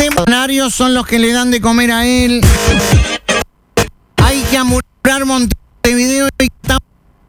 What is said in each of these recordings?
Funcionarios son los que le dan de comer a él. Hay que amurar Montevideo y estamos...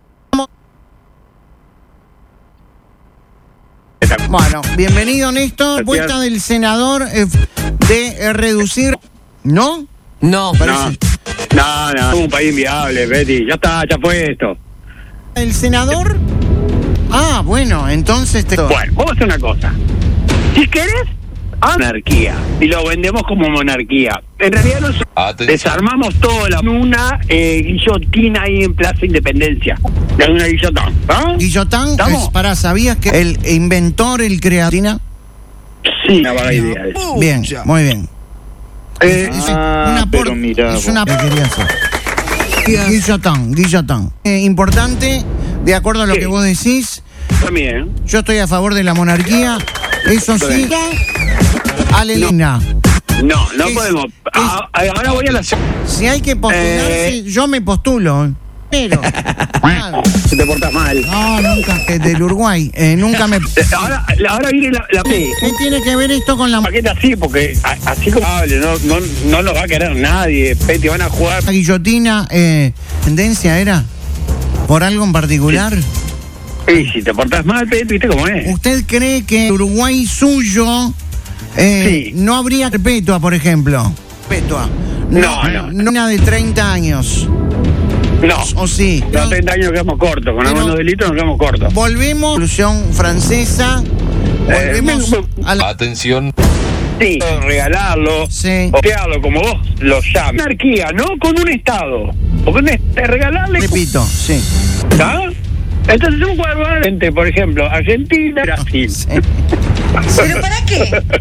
Bueno, bienvenido, Néstor. Propuesta del senador de reducir... ¿No? No, Parece... No, es un país inviable, Betty. Ya está, ya fue esto. ¿El senador? Ah, bueno, entonces... Bueno, vamos a hacer una cosa. Si querés, anarquía. Y lo vendemos como monarquía. En realidad desarmamos todo una guillotina ahí en Plaza Independencia. De una guillotán. ¿Ah? Guillotán, ¿sabías que el inventor, el creatina? Sí, una vaga idea. Bien, muy bien. Pero mira, es una... quería hacer. Guillotán. Importante, de acuerdo a lo que vos decís. También. Yo estoy a favor de la monarquía. Eso sí. Alelina. No podemos. Ahora voy a la... Si hay que postularse, yo me postulo. Pero... claro. Si te portas mal. No, nunca. Del Uruguay. Nunca me... Ahora viene la... ¿Qué tiene que ver esto con la... paquete así? Porque así como no lo va a querer nadie. Petty, van a jugar... La guillotina, tendencia era? ¿Por algo en particular? Sí, si te portas mal, Petty, ¿viste cómo es? ¿Usted cree que en Uruguay suyo Sí. no habría perpetua, por ejemplo? Perpetua. No. Una de 30 años. No. ¿O sí? Los 30 años nos quedamos cortos. Con Pero- algunos delitos nos quedamos cortos. Volvemos a la Revolución Francesa. Volvemos a la... Atención. Sí. Regalarlo. Sí. O crearlo, como vos lo llamas. Anarquía, no con un Estado. Porque regalarle... Repito, sí. ¿Ah? Entonces un cuadro, por ejemplo, Argentina, Brasil. Sí. ¿Pero para qué?